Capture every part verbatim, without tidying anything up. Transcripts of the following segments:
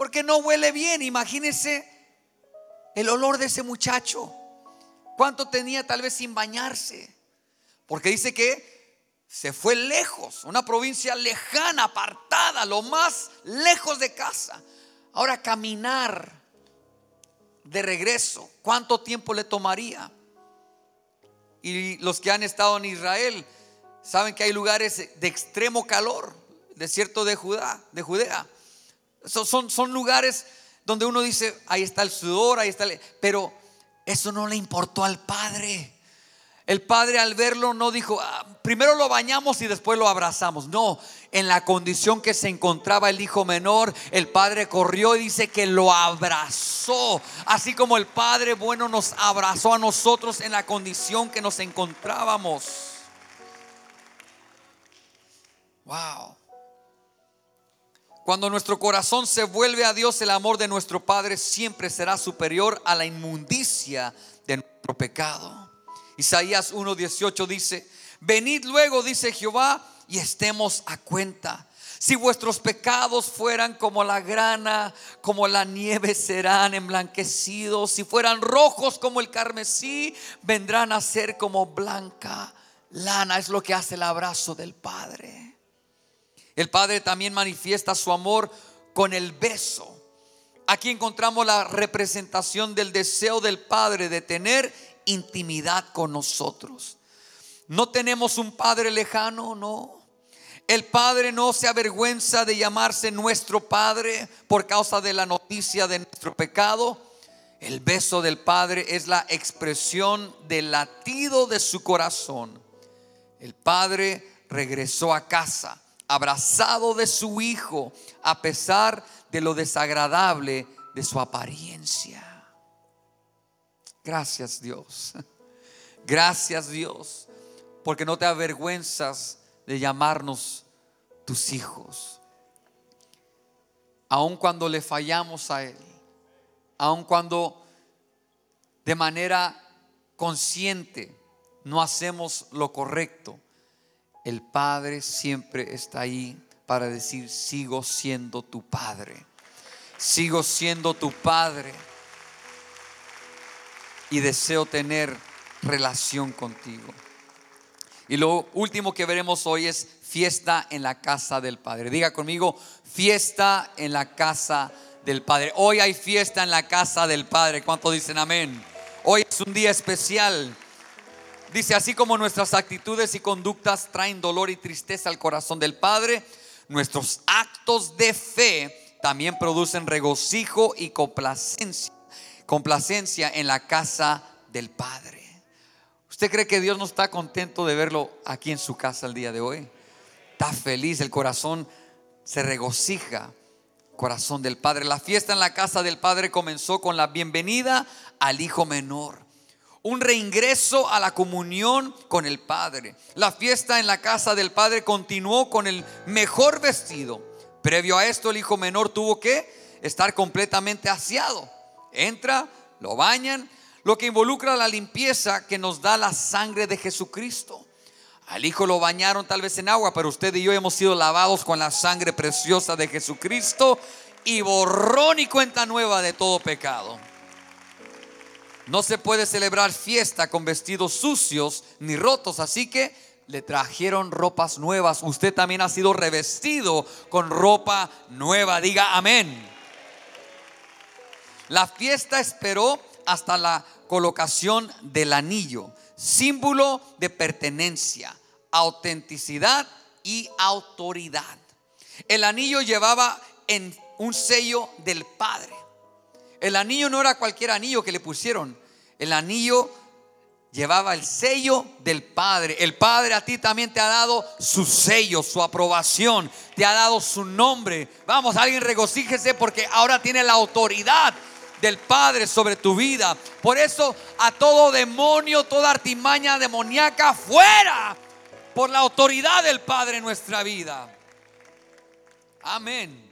porque no huele bien. Imagínense el olor de ese muchacho. ¿Cuánto tenía tal vez sin bañarse? Porque dice que se fue lejos, una provincia lejana, apartada, lo más lejos de casa. Ahora caminar de regreso, ¿cuánto tiempo le tomaría? Y los que han estado en Israel saben que hay lugares de extremo calor, desierto de Judá, de Judea. Son, son, son lugares donde uno dice, ahí está el sudor, ahí está el... Pero eso no le importó al padre. El padre al verlo no dijo, ah, primero lo bañamos y después lo abrazamos. No, en la condición que se encontraba el hijo menor, el padre corrió y dice que lo abrazó. Así como el Padre bueno nos abrazó a nosotros en la condición que nos encontrábamos. Wow. Cuando nuestro corazón se vuelve a Dios, el amor de nuestro Padre siempre será superior a la inmundicia de nuestro pecado. Isaías uno dieciocho dice: venid luego, dice Jehová, y estemos a cuenta. Si vuestros pecados fueran como la grana, como la nieve serán emblanquecidos. Si fueran rojos como el carmesí, vendrán a ser como blanca lana. Es lo que hace el abrazo del Padre. El Padre también manifiesta su amor con el beso. Aquí encontramos la representación del deseo del Padre de tener intimidad con nosotros. No tenemos un Padre lejano, no. El Padre no se avergüenza de llamarse nuestro Padre por causa de la noticia de nuestro pecado. El beso del Padre es la expresión del latido de su corazón. El Padre regresó a casa abrazado de su Hijo, a pesar de lo desagradable de su apariencia. Gracias, Dios. Gracias, Dios, porque no te avergüenzas de llamarnos tus hijos. Aun cuando le fallamos a Él, aun cuando de manera consciente no hacemos lo correcto, el Padre siempre está ahí para decir: sigo siendo tu Padre, sigo siendo tu Padre y deseo tener relación contigo. Y lo último que veremos hoy es fiesta en la casa del Padre. Diga conmigo: fiesta en la casa del Padre. Hoy hay fiesta en la casa del Padre. ¿Cuántos dicen amén? Hoy es un día especial. Dice: así como nuestras actitudes y conductas traen dolor y tristeza al corazón del Padre, nuestros actos de fe también producen regocijo y complacencia, complacencia en la casa del Padre. ¿Usted cree que Dios no está contento de verlo aquí en su casa el día de hoy? Está feliz, el corazón se regocija, corazón del Padre. La fiesta en la casa del Padre comenzó con la bienvenida al hijo menor, un reingreso a la comunión con el Padre. La fiesta en la casa del Padre continuó con el mejor vestido. Previo a esto, el hijo menor tuvo que estar completamente aseado. Entra, lo bañan, lo que involucra la limpieza que nos da la sangre de Jesucristo. Al hijo lo bañaron tal vez en agua, pero usted y yo hemos sido lavados con la sangre preciosa de Jesucristo y borrón y cuenta nueva de todo pecado. No se puede celebrar fiesta con vestidos sucios ni rotos, así que le trajeron ropas nuevas. Usted también ha sido revestido con ropa nueva. Diga amén. La fiesta esperó hasta la colocación del anillo, símbolo de pertenencia, autenticidad y autoridad. El anillo llevaba en un sello del Padre. El anillo no era cualquier anillo que le pusieron. El anillo llevaba el sello del Padre. El Padre a ti también te ha dado su sello, su aprobación, te ha dado su nombre. Vamos, alguien regocíjese porque ahora tiene la autoridad del Padre sobre tu vida. Por eso a todo demonio, toda artimaña demoníaca, fuera por la autoridad del Padre en nuestra vida. Amén.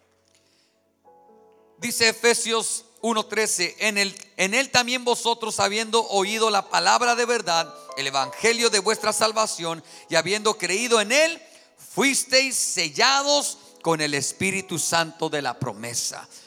Dice Efesios uno trece: en él, en él también vosotros, habiendo oído la palabra de verdad, el evangelio de vuestra salvación, y habiendo creído en él, fuisteis sellados con el Espíritu Santo de la promesa.